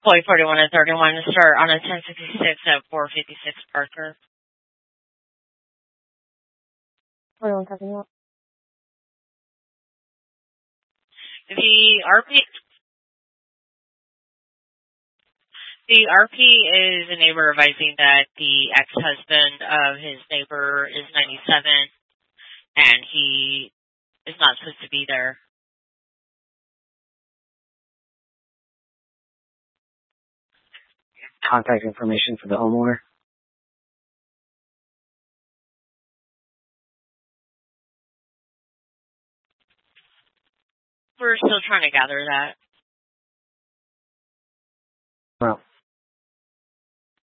Point 41 and 31 to start on a 1056 at 456 Parker. 41 talking about. The RP is a neighbor advising that the ex-husband of his neighbor is 97 and he is not supposed to be there. Contact information for the homeowner. We're still trying to gather that. Well,